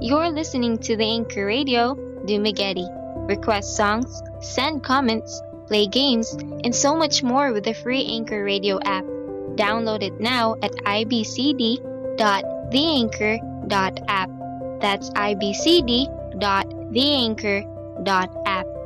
You're listening to the Anchor Radio Dumagetti. Request songs, send comments, play games, and so much more with the free Anchor Radio app. Download it now at ibcd.theanchor.app. That's ibcd.theanchor.app.